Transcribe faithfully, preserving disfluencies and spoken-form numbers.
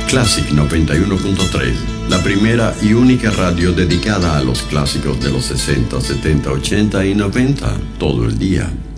Classic noventa y uno punto tres, la primera y única radio dedicada a los clásicos de los sesenta, setenta, ochenta y noventa, todo el día.